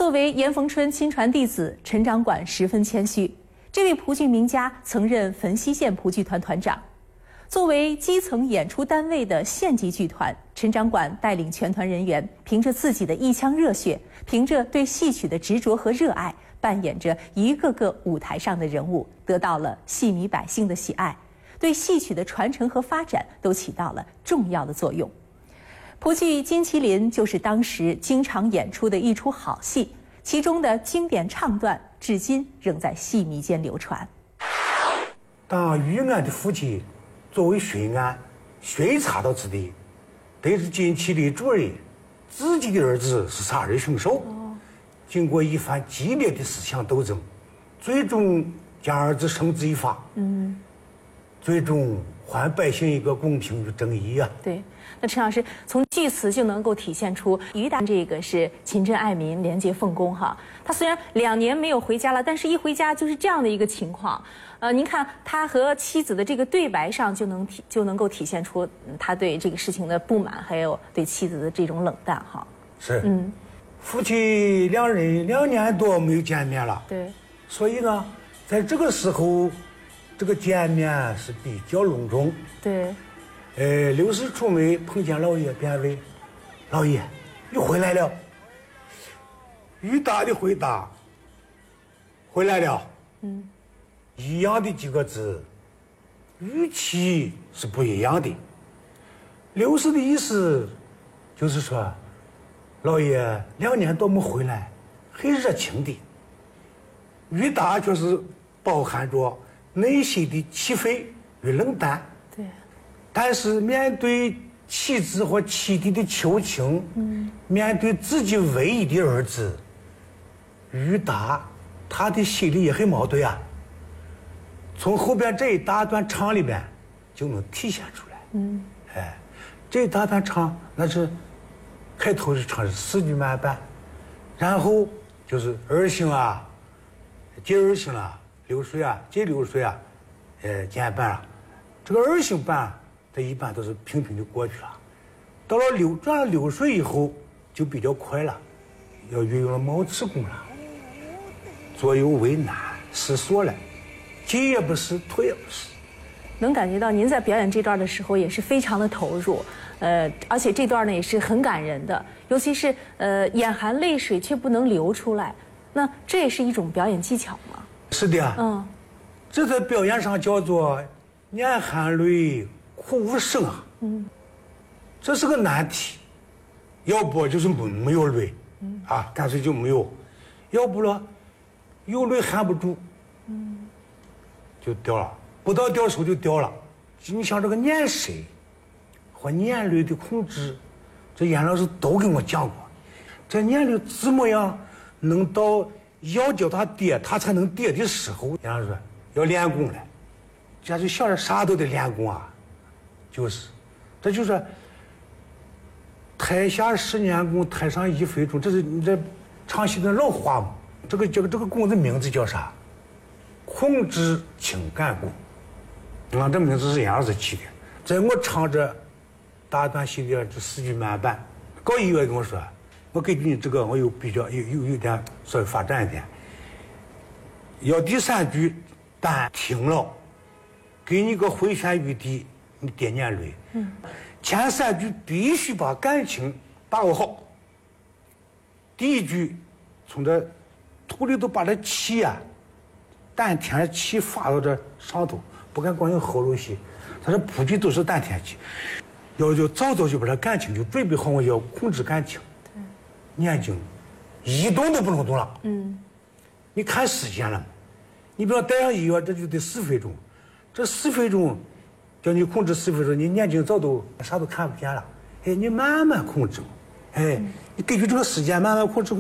作为严逢春亲传弟子，陈掌管十分谦虚。这位蒲剧名家曾任汾西县蒲剧团团长。作为基层演出单位的县级剧团，陈掌管带领全团人员，凭着自己的一腔热血，凭着对戏曲的执着和热爱，扮演着一个个舞台上的人物，得到了戏迷百姓的喜爱，对戏曲的传承和发展都起到了重要的作用。蒲剧《金麒麟》就是当时经常演出的一出好戏，其中的经典唱段至今仍在戏迷间流传。 当玉安的父亲作为巡按巡查到此地，得知金麒麟主人自己的儿子是杀人凶手，经过一番激烈的思想斗争，最终将儿子绳之以法，最终还百姓一个公平与正义啊！ 对，那陈老师从剧词就能够体现出于达这个是勤政爱民、廉洁奉公哈。他虽然2年没有回家了，但是一回家就是这样的一个情况。您看他和妻子的这个对白上就能够体现出他对这个事情的不满，还有对妻子的这种冷淡哈。 是，夫妻两人2年多没有见面了， 对， 所以呢，在这个时候，这个见面是比较隆重。 对， 刘氏出门碰见老爷，便问：“老爷，你回来了？”于达的回答：“回来了。”一样的几个字，语气是不一样的。刘氏的意思就是说，老爷2年多没回来，很热情的。于达却是饱含着内心的气愤与冷淡。 对。 但是面对妻子和妻弟的求情，面对自己唯一的儿子，于达他的心里也很矛盾啊。从后边这一大段唱里边就能体现出来。这一大段唱那是开头是唱是4句慢板，然后就是儿行啊，接儿行啊，流水啊，接流水啊，减半了。这个儿行板这一般都是平平的过去了，到了转了流水以后就比较快了，要运用了毛刺功了，左右为难，失所了。进也不是，退也不是。 能感觉到您在表演这段的时候也是非常的投入，而且这段呢也是很感人的，尤其是眼含泪水却不能流出来，那这也是一种表演技巧吗？ 是的啊，这在表演上叫做眼含泪，哭无声啊。这是个难题，要不就是没有泪，干脆就没有；要不了，有泪含不住。就掉了，不到掉手就掉了。你像这个眼神和眼泪的控制，这严老师都跟我讲过。这眼泪怎么样能到要叫他跌，他才能跌的时候，严老师说要练功了。这就想着啥都得练功啊，这就是台下10年功，台上1分钟，这是你这唱戏的老话嘛。这个功的名字叫啥？控制情感功，这名字是严老师起的。在我唱着大段戏的这4句慢板，高一月跟我说，我根据你这个，我有比较有点稍微发展一点，要第3句板停了，给你个回旋余地，你跌眼泪。前3句必须把感情把握好。第1句从这土里头把这气啊。丹田气发到这上头，不敢光用喉咙吸，他这普剧都是丹田气，要早就把这感情就准备好，我要控制感情，眼睛一动都不能动了。你看时间了，你比如戴上医药，这就得4分钟，这4分钟叫你控制4分钟，你眼睛早都啥都看不见了。你慢慢控制，你根据这个时间慢慢控制。